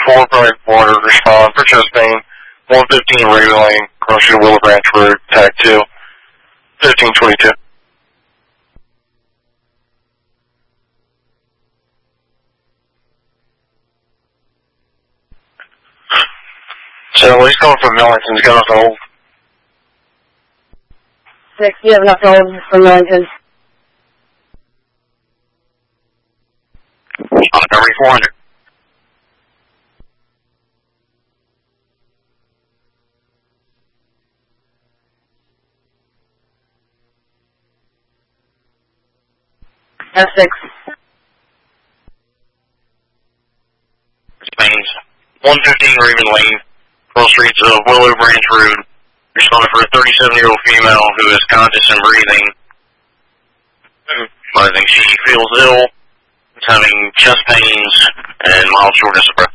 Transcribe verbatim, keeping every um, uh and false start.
four, Bright Water, respond for chest pain. one fifteen Raven Lane, crossing Willow Branch Road, tag two, fifteen twenty-two. So he's coming from Millington, he's got enough to hold. Six, you have enough to hold from Millington. Montgomery four hundred. F six. Spains. one fifteen Raven Lane, cross streets of Willow Branch Road. Responding for a thirty-seven-year-old female who is conscious and breathing. I think she feels ill, is having chest pains and mild shortness of breath.